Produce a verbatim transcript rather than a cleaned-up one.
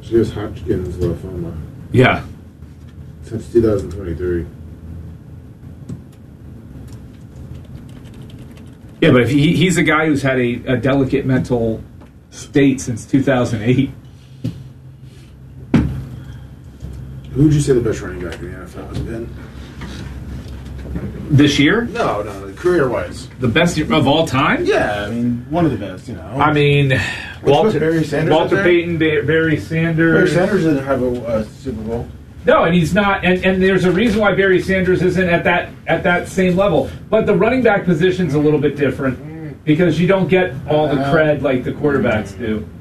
She has Hodgkin's lymphoma. Yeah. Since two thousand twenty-three. Yeah, but if he, he's a guy who's had a, a delicate mental state since two thousand eight. Who would you say the best running back in the N F L has been? This year? No, no, career-wise. The best of all time? Yeah, I mean, one of the best, you know. I mean, Walter, Barry Sanders Walter Payton, Ba- Barry Sanders. Barry Sanders didn't have a uh, Super Bowl. No, and he's not. And, and there's a reason why Barry Sanders isn't at that at that same level. But the running back position's a little bit different because you don't get all the cred like the quarterbacks do.